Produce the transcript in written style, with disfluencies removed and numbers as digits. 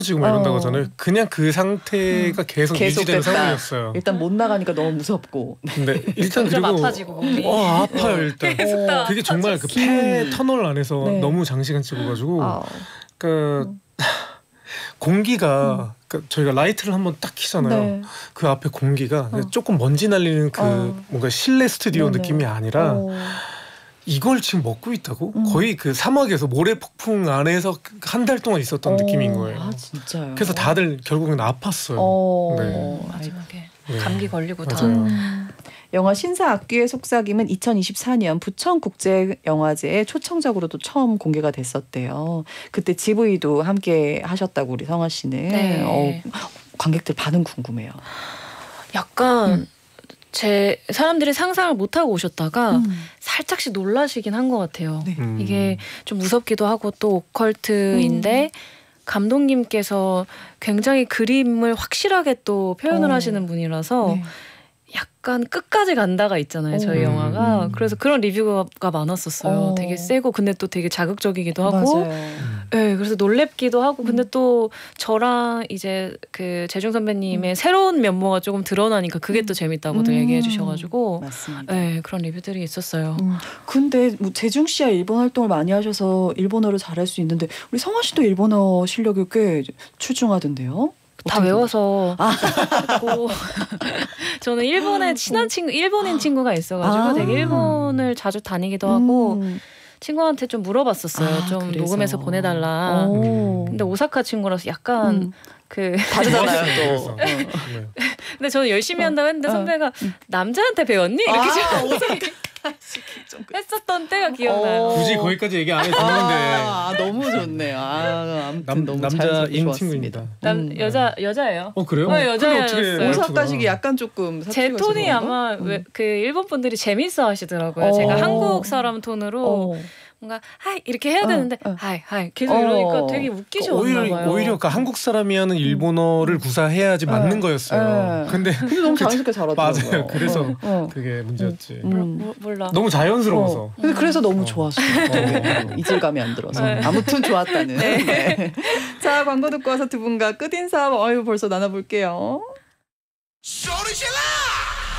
지금 이런다고 하잖아요. 그냥 그 상태가 계속 유지되는 계속됐다. 상황이었어요. 일단 못 나가니까 너무 무섭고. 근데 일단 좀 그리고 아파지고 몸이. 아파요 일단. 그게 정말 그 폐 터널 안에서 네. 너무 장시간 찍어가지고 아, 그 공기가 그러니까 저희가 라이트를 한번 딱 켜잖아요. 네. 그 앞에 공기가 조금 먼지 날리는 그 뭔가 실내 스튜디오 네네. 느낌이 아니라 이걸 지금 먹고 있다고? 거의 그 사막에서 모래 폭풍 안에서 한 달 동안 있었던 느낌인 거예요. 아 진짜요. 그래서 다들 결국엔 아팠어요. 네. 마지막에 네. 감기 걸리고 다. 맞아요. 영화 신사악귀의 속삭임은 2024년 부천국제영화제에 초청작으로도 처음 공개가 됐었대요. 그때 GV도 함께 하셨다고 우리 성아 씨는. 네. 관객들 반응 궁금해요. 약간 제 사람들이 상상을 못하고 오셨다가 살짝씩 놀라시긴 한 것 같아요. 네. 이게 좀 무섭기도 하고 또 오컬트인데 감독님께서 굉장히 그림을 확실하게 또 표현을 하시는 분이라서 네. 약간 끝까지 간다가 있잖아요. 저희 영화가. 그래서 그런 리뷰가 많았었어요. 되게 세고 근데 또 되게 자극적이기도 하고 맞아요. 네, 그래서 놀랍기도 하고 근데 또 저랑 이제 그 재중 선배님의 새로운 면모가 조금 드러나니까 그게 또 재밌다고들 얘기해 주셔가지고 맞습니다. 네, 그런 리뷰들이 있었어요. 근데 뭐 재중 씨야 일본 활동을 많이 하셔서 일본어를 잘할 수 있는데 우리 성아 씨도 일본어 실력이 꽤 출중하던데요? 다 외워서 고 저는 일본에 친한 친구, 일본인 친구가 있어가지고 되게 일본을 자주 다니기도 하고 친구한테 좀 물어봤었어요. 좀 그래서. 녹음해서 보내달라. 근데 오사카 친구라서 약간 그 다르잖아요 또. 네. 근데 저는 열심히 한다고 했는데 선배가 남자한테 배웠니? 이렇게 했었던 때가 기억나요. 굳이 거기까지 얘기 안 해도 되는데 너무 좋네요. 아무튼 너무 남자인 친구입니다. 여자예요. 그래요? 여자였어요. 오사카식이 약간 조금 제 톤이 아마 그 일본 분들이 재밌어 하시더라고요. 제가 한국 사람 톤으로 뭔가 하이 이렇게 해야 되는데 하이 계속 이러니까 되게 웃기셨나 봐요. 오히려 그 한국 사람이 하는 일본어를 구사해야지 맞는 거였어요. 근데 너무 자연스럽게 잘하더라고요. 맞아요. 그래서 그게 문제였지. 몰라. 너무 자연스러워서. 근데 그래서 너무 좋았어요. 이질감이 안 들어서. 아무튼 좋았다는. 네. 자, 광고 듣고 와서 두 분과 끝인사 벌써 나눠볼게요. 소리 질러!